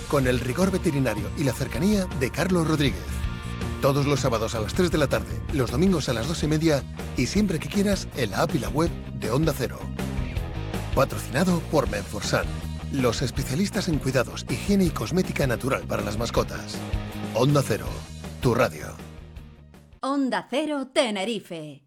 con el rigor veterinario y la cercanía de Carlos Rodríguez. Todos los sábados a las 3 de la tarde, los domingos a las 2:30 y siempre que quieras en la app y la web de Onda Cero. Patrocinado por Menforsan, los especialistas en cuidados, higiene y cosmética natural para las mascotas. Onda Cero, tu radio. Onda Cero Tenerife.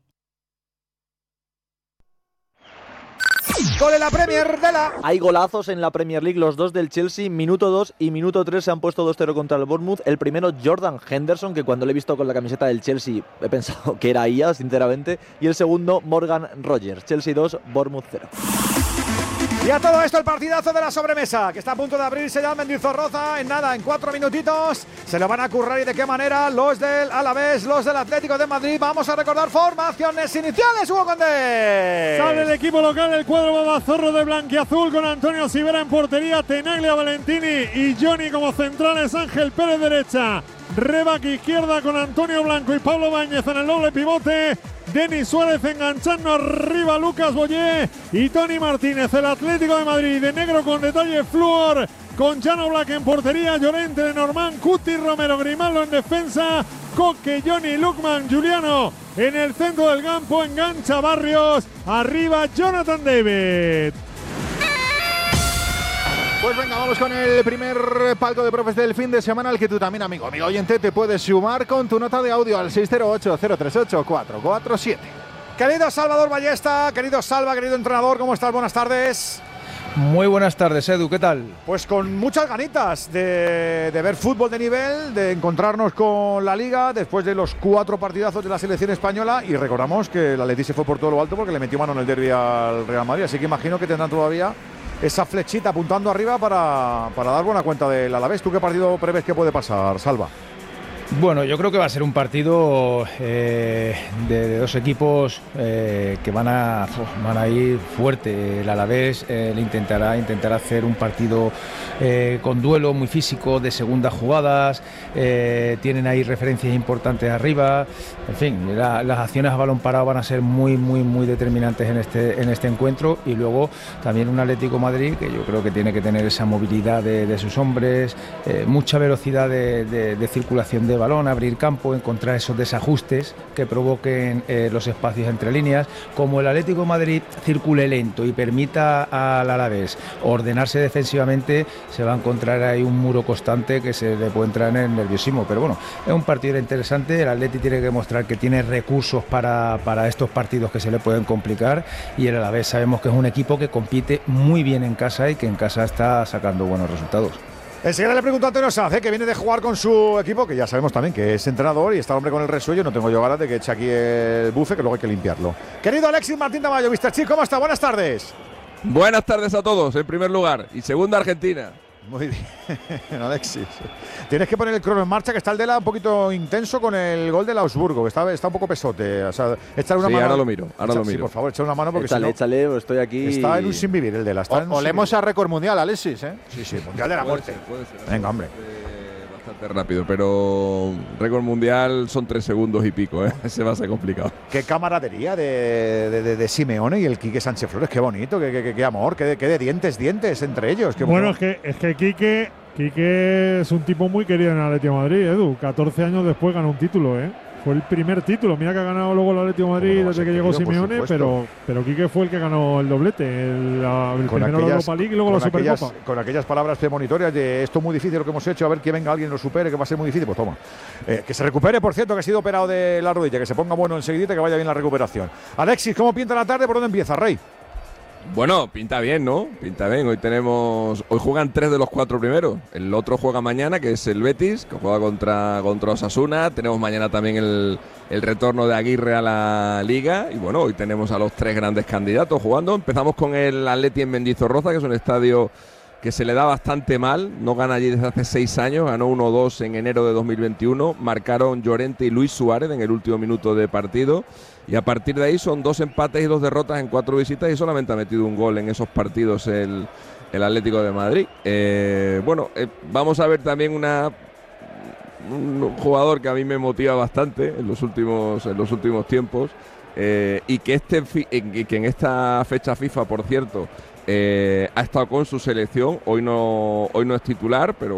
Gol en la Premier de la... Hay golazos en la Premier League, los dos del Chelsea, minuto 2 y minuto 3 se han puesto 2-0 contra el Bournemouth. El primero, Jordan Henderson, que cuando le he visto con la camiseta del Chelsea he pensado que era ella, sinceramente. Y el segundo, Morgan Rogers. Chelsea 2, Bournemouth 0. Y a todo esto el partidazo de la sobremesa, que está a punto de abrirse ya Mendizorroza. En nada, en 4 minutitos se lo van a currar. ¿Y de qué manera? Los del Alavés, los del Atlético de Madrid. Vamos a recordar formaciones iniciales, Hugo Condés. Sale el equipo local, el cuadro babazorro de blanquiazul, con Antonio Sivera en portería, Tenaglia, Valentini y Johnny como centrales, Ángel Pérez derecha, Rebac izquierda con Antonio Blanco y Pablo Báñez en el doble pivote, Denis Suárez enganchando arriba, Lucas Boyé y Tony Martínez. El Atlético de Madrid de negro con detalle flúor, con Jano Black en portería, Llorente de Normán, Cuti, Romero, Grimaldo en defensa, Coque, Johnny, Lukman, Juliano en el centro del campo, engancha Barrios, arriba Jonathan David. Pues venga, vamos con el primer palco de profes del fin de semana, al que tú también, amigo oyente, te puedes sumar con tu nota de audio al 608-038-447. Querido Salvador Ballesta, querido Salva, querido entrenador, ¿cómo estás? Buenas tardes. Muy buenas tardes, Edu, ¿qué tal? Pues con muchas ganitas de ver fútbol de nivel, de encontrarnos con la Liga después de los 4 partidazos de la selección española, y recordamos que el Atleti se fue por todo lo alto porque le metió mano en el derbi al Real Madrid, así que imagino que tendrán todavía esa flechita apuntando arriba para dar buena cuenta del Alavés. ¿Tú qué partido prevés que puede pasar, Salva? Bueno, yo creo que va a ser un partido de dos equipos que van a ir fuerte. El Alavés intentará hacer un partido con duelo muy físico, de segundas jugadas, tienen ahí referencias importantes arriba. En fin, las acciones a balón parado van a ser muy determinantes en este encuentro. Y luego también un Atlético Madrid que yo creo que tiene que tener esa movilidad de sus hombres, mucha velocidad de circulación de balón, abrir campo, encontrar esos desajustes que provoquen los espacios entre líneas. Como el Atlético de Madrid circule lento y permita al Alavés ordenarse defensivamente, se va a encontrar ahí un muro constante que se le puede entrar en el nerviosismo. Pero bueno, es un partido interesante. El Atleti tiene que demostrar que tiene recursos para estos partidos que se le pueden complicar, y el Alavés sabemos que es un equipo que compite muy bien en casa y que en casa está sacando buenos resultados. Enseguida le pregunto a Antonio Sanz, que viene de jugar con su equipo, que ya sabemos también que es entrenador y está el hombre con el resuello. No tengo yo ganas de que eche aquí el bufe, que luego hay que limpiarlo. Querido Alexis Martín Tamayo, Mr. Chip, ¿cómo está? Buenas tardes. Buenas tardes a todos, en primer lugar. Y segunda, Argentina. Muy bien, Alexis. Tienes que poner el crono en marcha, que está el Dela un poquito intenso con el gol del Augsburgo, que está un poco pesote. O sea, échale una mano. Ahora lo miro, Sí, por favor, échale una mano porque échale, estoy aquí. Está en un sin vivir el Dela. Olemos a récord mundial, Alexis, ¿eh? Sí, mundial de la muerte. Puede ser. Venga, hombre. Bastante rápido, pero récord mundial son 3 segundos y pico, ¿eh? Se va a ser complicado. Qué camaradería de Simeone y el Quique Sánchez Flores, qué bonito, qué amor, qué de dientes entre ellos. Bueno, es que Quique es un tipo muy querido en el Atlético de Madrid, Edu. 14 años después ganó un título, ¿eh? Fue el primer título. Mira que ha ganado luego el Atlético de Madrid desde que llegó Simeone, pero Quique fue el que ganó el doblete. El primero la Europa League y luego la Supercopa. Con aquellas palabras premonitorias de esto es muy difícil lo que hemos hecho, a ver que venga alguien y lo supere, que va a ser muy difícil. Pues toma. Que se recupere, por cierto, que ha sido operado de la rodilla, que se ponga bueno enseguidita, que vaya bien la recuperación. Alexis, ¿cómo pinta la tarde? ¿Por dónde empieza, Rey? Bueno, pinta bien, ¿no? Pinta bien. Hoy juegan 3 de los 4 primeros. El otro juega mañana, que es el Betis, que juega contra Osasuna. Tenemos mañana también el retorno de Aguirre a la Liga. Y bueno, hoy tenemos a los 3 grandes candidatos jugando. Empezamos con el Atleti en Mendizorroza, que es un estadio que se le da bastante mal. No gana allí desde hace 6 años. Ganó 1-2 en enero de 2021. Marcaron Llorente y Luis Suárez en el último minuto de partido. Y a partir de ahí son 2 empates y 2 derrotas en 4 visitas, y solamente ha metido un gol en esos partidos el Atlético de Madrid. Vamos a ver también un jugador que a mí me motiva bastante en los últimos tiempos, y que en esta fecha FIFA, por cierto, ha estado con su selección. Hoy no es titular, pero